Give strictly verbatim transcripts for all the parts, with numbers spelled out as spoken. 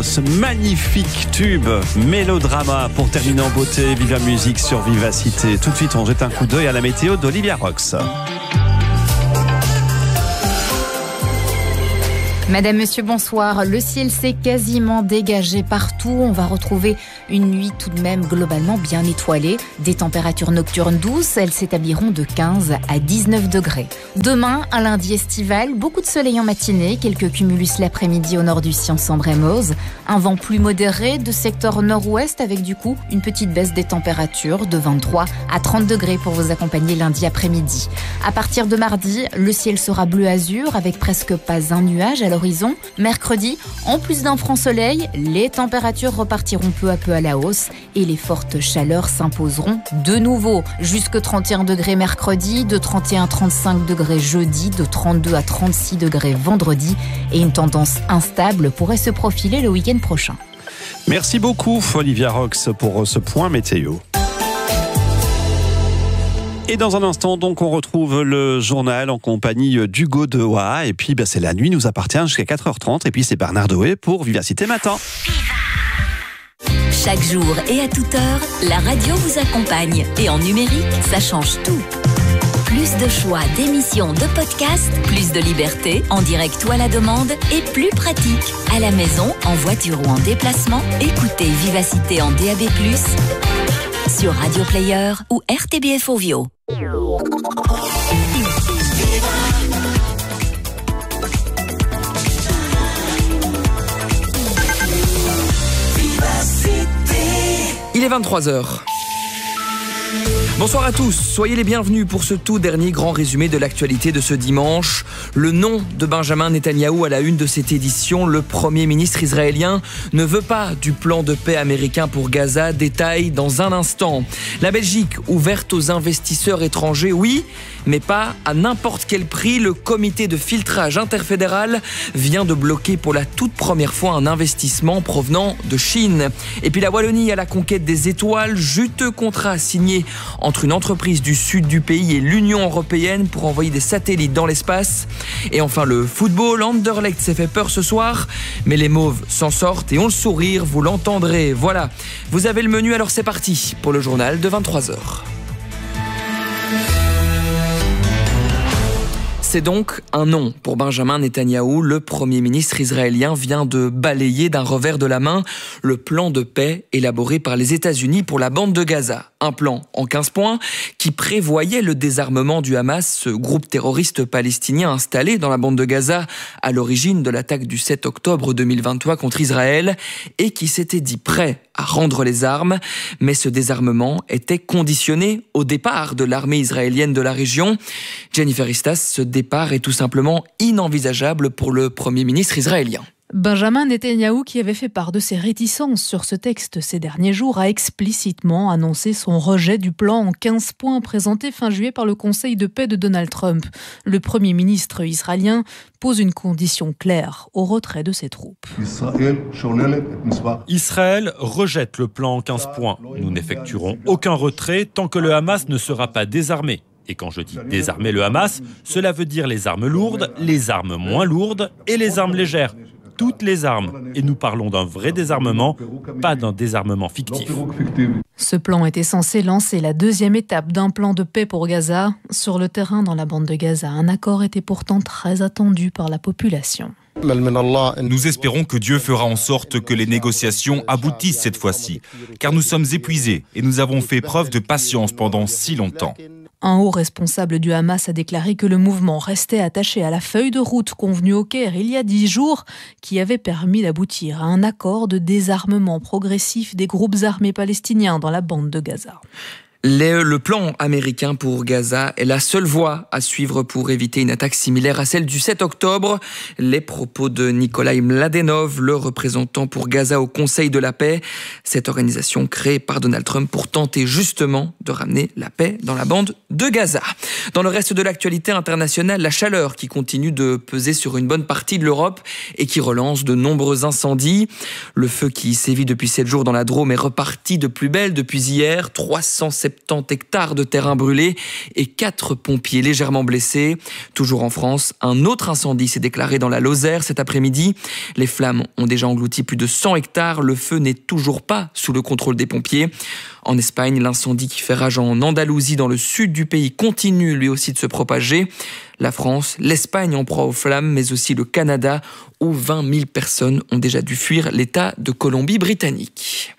ce magnifique tube Mélodrama pour terminer en beauté. Viva Musique sur Vivacité. Tout de suite, on jette un coup d'œil à la météo d'Olivia Rox. Madame, monsieur, bonsoir. Le ciel s'est quasiment dégagé partout. On va retrouver une nuit tout de même globalement bien étoilée. Des températures nocturnes douces, elles s'établiront de quinze à dix-neuf degrés. Demain, un lundi estival, beaucoup de soleil en matinée, quelques cumulus l'après-midi au nord du Sion-Sambre-et-Meuse. Un vent plus modéré de secteur nord-ouest avec du coup une petite baisse des températures de vingt-trois à trente degrés pour vous accompagner lundi après-midi. À partir de mardi, le ciel sera bleu azur avec presque pas un nuage à l'horizon. Mercredi, en plus d'un franc soleil, les températures repartiront peu à peu à la hausse et les fortes chaleurs s'imposeront de nouveau. Jusque trente et un degrés mercredi, de trente et un à trente-cinq degrés jeudi, de trente-deux à trente-six degrés vendredi et une tendance instable pourrait se profiler le week-end prochain. Merci beaucoup Olivia Rox pour ce point météo. Et dans un instant, donc, on retrouve le journal en compagnie d'Hugo Dewa. Et puis, bah, c'est la nuit, nous appartient jusqu'à quatre heures trente. Et puis, c'est Bernard Doé pour Vivacité Matin. Chaque jour et à toute heure, la radio vous accompagne. Et en numérique, ça change tout. Plus de choix d'émissions, de podcasts, plus de liberté, en direct ou à la demande, et plus pratique. À la maison, en voiture ou en déplacement, écoutez Vivacité en D A B plus, sur Radio Player ou R T B F Ovio. Il est vingt-trois heures. Bonsoir à tous, soyez les bienvenus pour ce tout dernier grand résumé de l'actualité de ce dimanche. Le nom de Benjamin Netanyahou à la une de cette édition, le Premier ministre israélien ne veut pas du plan de paix américain pour Gaza, détail dans un instant. La Belgique ouverte aux investisseurs étrangers, oui, mais pas à n'importe quel prix. Le comité de filtrage interfédéral vient de bloquer pour la toute première fois un investissement provenant de Chine. Et puis la Wallonie à la conquête des étoiles, juteux contrat signé entre une entreprise du sud du pays et l'Union européenne pour envoyer des satellites dans l'espace. Et enfin le football, Anderlecht s'est fait peur ce soir, mais les Mauves s'en sortent et ont le sourire, vous l'entendrez. Voilà, vous avez le menu, alors c'est parti pour le journal de vingt-trois heures. C'est donc un non pour Benjamin Netanyahou. Le Premier ministre israélien vient de balayer d'un revers de la main le plan de paix élaboré par les États-Unis pour la bande de Gaza. Un plan en quinze points qui prévoyait le désarmement du Hamas, ce groupe terroriste palestinien installé dans la bande de Gaza à l'origine de l'attaque du sept octobre deux mille vingt-trois contre Israël et qui s'était dit prêt à rendre les armes. Mais ce désarmement était conditionné au départ de l'armée israélienne de la région. Jennifer Istas, ce départ est tout simplement inenvisageable pour le Premier ministre israélien. Benjamin Netanyahou, qui avait fait part de ses réticences sur ce texte ces derniers jours, a explicitement annoncé son rejet du plan en quinze points présenté fin juillet par le Conseil de paix de Donald Trump. Le Premier ministre israélien pose une condition claire au retrait de ses troupes. Israël rejette le plan en quinze points. Nous n'effectuerons aucun retrait tant que le Hamas ne sera pas désarmé. Et quand je dis désarmer le Hamas, cela veut dire les armes lourdes, les armes moins lourdes et les armes légères. Toutes les armes. Et nous parlons d'un vrai désarmement, pas d'un désarmement fictif. Ce plan était censé lancer la deuxième étape d'un plan de paix pour Gaza. Sur le terrain, dans la bande de Gaza, un accord était pourtant très attendu par la population. Nous espérons que Dieu fera en sorte que les négociations aboutissent cette fois-ci, car nous sommes épuisés et nous avons fait preuve de patience pendant si longtemps. Un haut responsable du Hamas a déclaré que le mouvement restait attaché à la feuille de route convenue au Caire il y a dix jours, qui avait permis d'aboutir à un accord de désarmement progressif des groupes armés palestiniens dans la bande de Gaza. Les, le plan américain pour Gaza est la seule voie à suivre pour éviter une attaque similaire à celle du sept octobre. Les propos de Nikolai Mladenov, le représentant pour Gaza au Conseil de la paix, cette organisation créée par Donald Trump pour tenter justement de ramener la paix dans la bande de Gaza. Dans le reste de l'actualité internationale, la chaleur qui continue de peser sur une bonne partie de l'Europe et qui relance de nombreux incendies. Le feu qui sévit depuis sept jours dans la Drôme est reparti de plus belle depuis hier. trois cent soixante-dix hectares de terrain brûlés et quatre pompiers légèrement blessés. Toujours en France, un autre incendie s'est déclaré dans la Lozère cet après-midi. Les flammes ont déjà englouti plus de cent hectares. Le feu n'est toujours pas sous le contrôle des pompiers. En Espagne, l'incendie qui fait rage en Andalousie, dans le sud du pays, continue lui aussi de se propager. La France, l'Espagne en proie aux flammes, mais aussi le Canada, où vingt mille personnes ont déjà dû fuir l'État de Colombie-Britannique.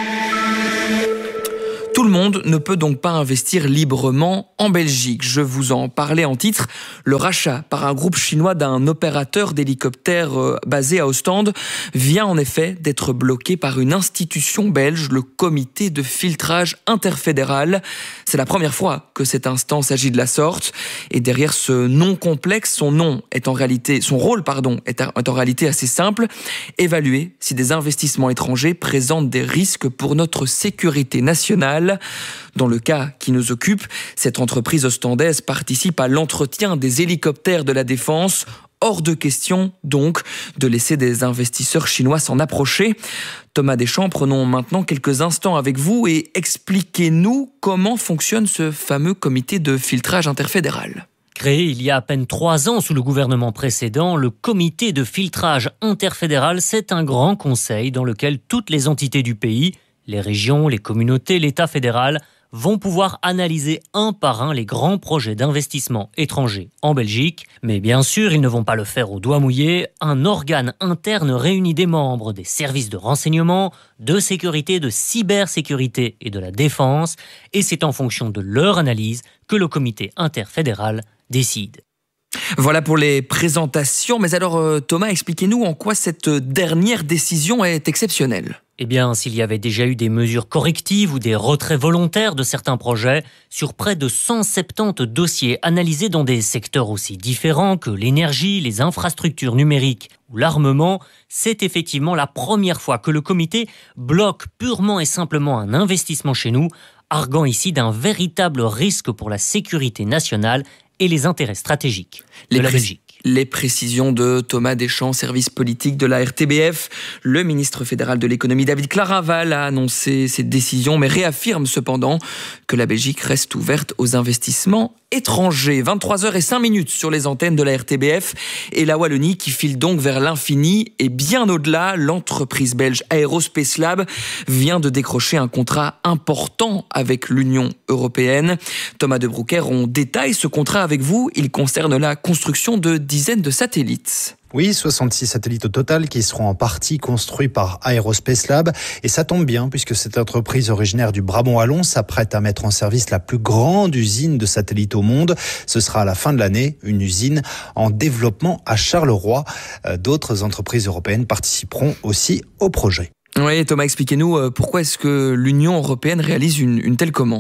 Tout le monde ne peut donc pas investir librement en Belgique. Je vous en parlais en titre. Le rachat par un groupe chinois d'un opérateur d'hélicoptères basé à Ostende vient en effet d'être bloqué par une institution belge, le comité de filtrage interfédéral. C'est la première fois que cette instance agit de la sorte. Et derrière ce nom complexe, son nom est en réalité, son rôle pardon, est en réalité assez simple. Évaluer si des investissements étrangers présentent des risques pour notre sécurité nationale. Dans le cas qui nous occupe, cette entreprise ostendaise participe à l'entretien des hélicoptères de la défense. Hors de question, donc, de laisser des investisseurs chinois s'en approcher. Thomas Deschamps, prenons maintenant quelques instants avec vous et expliquez-nous comment fonctionne ce fameux comité de filtrage interfédéral. Créé il y a à peine trois ans sous le gouvernement précédent, le comité de filtrage interfédéral, c'est un grand conseil dans lequel toutes les entités du pays, les régions, les communautés, l'État fédéral vont pouvoir analyser un par un les grands projets d'investissement étrangers en Belgique. Mais bien sûr, ils ne vont pas le faire au doigt mouillé. Un organe interne réunit des membres des services de renseignement, de sécurité, de cybersécurité et de la défense. Et c'est en fonction de leur analyse que le comité interfédéral décide. Voilà pour les présentations. Mais alors Thomas, expliquez-nous en quoi cette dernière décision est exceptionnelle. Eh bien, s'il y avait déjà eu des mesures correctives ou des retraits volontaires de certains projets, sur près de cent soixante-dix dossiers analysés dans des secteurs aussi différents que l'énergie, les infrastructures numériques ou l'armement, c'est effectivement la première fois que le comité bloque purement et simplement un investissement chez nous, arguant ici d'un véritable risque pour la sécurité nationale et les intérêts stratégiques de la Belgique. Les précisions de Thomas Deschamps, service politique de la R T B F. Le ministre fédéral de l'économie David Claraval a annoncé cette décision, mais réaffirme cependant que la Belgique reste ouverte aux investissements étrangers. vingt-trois heures cinq minutes sur les antennes de la R T B F et la Wallonie qui file donc vers l'infini et bien au-delà. L'entreprise belge Aerospace Lab vient de décrocher un contrat important avec l'Union européenne. Thomas de Broucker, on détaille ce contrat avec vous. Il concerne la construction de dizaines de satellites. Oui, soixante-six satellites au total qui seront en partie construits par Aerospace Lab. Et ça tombe bien puisque cette entreprise originaire du Brabant wallon s'apprête à mettre en service la plus grande usine de satellites au monde. Ce sera à la fin de l'année une usine en développement à Charleroi. D'autres entreprises européennes participeront aussi au projet. Oui, Thomas, expliquez-nous pourquoi est-ce que l'Union européenne réalise une, une telle commande ?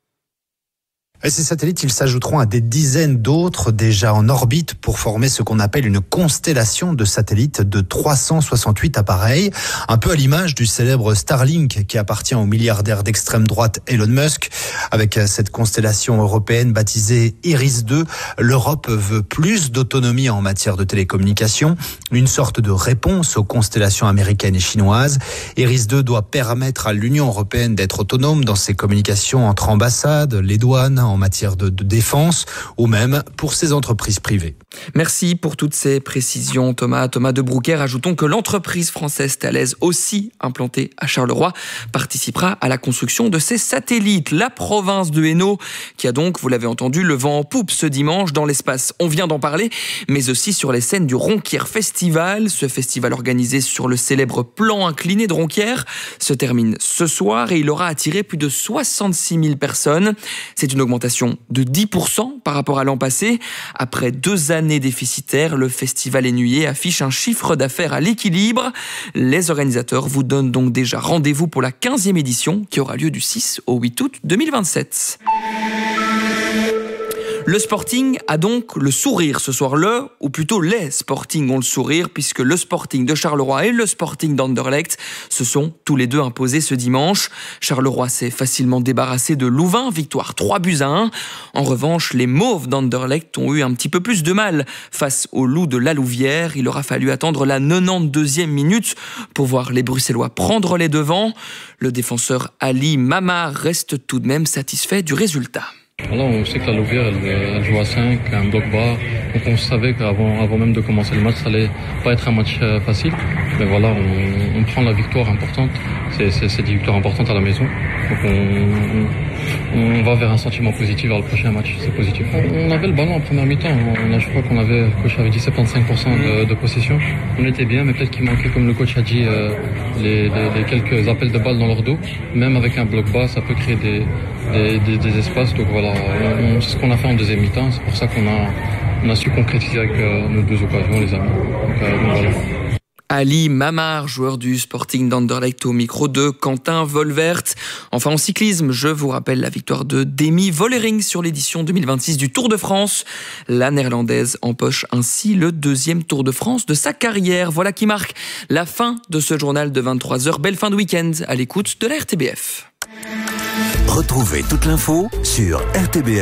Et ces satellites, ils s'ajouteront à des dizaines d'autres déjà en orbite pour former ce qu'on appelle une constellation de satellites de trois cent soixante-huit appareils, un peu à l'image du célèbre Starlink qui appartient au milliardaire d'extrême droite Elon Musk. Avec cette constellation européenne baptisée Iris deux, l'Europe veut plus d'autonomie en matière de télécommunications, une sorte de réponse aux constellations américaines et chinoises. Iris deux doit permettre à l'Union européenne d'être autonome dans ses communications entre ambassades, les douanes, en matière de, de défense ou même pour ces entreprises privées. Merci pour toutes ces précisions, Thomas. Thomas de Broucker, ajoutons que l'entreprise française Thales, aussi implantée à Charleroi, participera à la construction de ces satellites. La province de Hainaut, qui a donc, vous l'avez entendu, le vent en poupe ce dimanche dans l'espace. On vient d'en parler, mais aussi sur les scènes du Ronquière Festival. Ce festival organisé sur le célèbre plan incliné de Ronquière se termine ce soir et il aura attiré plus de soixante-six mille personnes. C'est une augmentation de dix pour cent par rapport à l'an passé. Après deux années déficitaires, le festival Énuyer affiche un chiffre d'affaires à l'équilibre. Les organisateurs vous donnent donc déjà rendez-vous pour la quinzième édition qui aura lieu du six au huit août deux mille vingt-sept. Le Sporting a donc le sourire ce soir, le, ou plutôt les Sporting ont le sourire, puisque le Sporting de Charleroi et le Sporting d'Anderlecht se sont tous les deux imposés ce dimanche. Charleroi s'est facilement débarrassé de Louvain, victoire trois buts à un. En revanche, les Mauves d'Anderlecht ont eu un petit peu plus de mal face aux Loups de la Louvière. Il aura fallu attendre la quatre-vingt-deuxième minute pour voir les Bruxellois prendre les devants. Le défenseur Ali Mamar reste tout de même satisfait du résultat. Voilà, on sait que la Louvière, elle, elle joue à cinq, un bloc bas. Donc on savait qu'avant avant même de commencer le match, ça allait pas être un match euh, facile. Mais voilà, on, on prend la victoire importante. C'est, c'est, c'est des victoires importantes à la maison. Donc on, on, on va vers un sentiment positif vers le prochain match. C'est positif. On avait le ballon en première mi-temps. On a, je crois qu'on avait, le coach avait dit soixante-quinze pour cent de, de possession. On était bien, mais peut-être qu'il manquait, comme le coach a dit, euh, les, les, les quelques appels de balles dans leur dos. Même avec un bloc bas, ça peut créer des, des, des, des espaces. Donc voilà, on, on, c'est ce qu'on a fait en deuxième mi-temps. C'est pour ça qu'on a, on a su concrétiser avec euh, nos deux occasions, les amis. Donc, euh, donc voilà. Ali Mamar, joueur du Sporting d'Anderlecht, au micro de Quentin Volvert. Enfin, en cyclisme, je vous rappelle la victoire de Demi Vollering sur l'édition deux mille vingt-six du Tour de France. La Néerlandaise empoche ainsi le deuxième Tour de France de sa carrière. Voilà qui marque la fin de ce journal de vingt-trois heures. Belle fin de week-end à l'écoute de la R T B F. Retrouvez toute l'info sur R T B F.